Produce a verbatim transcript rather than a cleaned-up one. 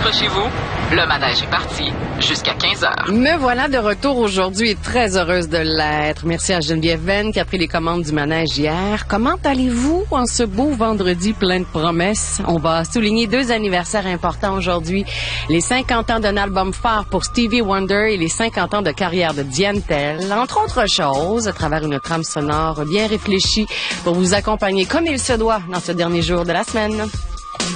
rentre chez vous, le manège est parti jusqu'à quinze heures. Me voilà de retour aujourd'hui et très heureuse de l'être. Merci à Geneviève Venn qui a pris les commandes du manège hier. Comment allez-vous en ce beau vendredi plein de promesses? On va souligner deux anniversaires importants aujourd'hui. Les cinquante ans d'un album phare pour Stevie Wonder et les cinquante ans de carrière de Diane Tell. Entre autres choses, à travers une trame sonore bien réfléchie pour vous accompagner comme il se doit dans ce dernier jour de la semaine.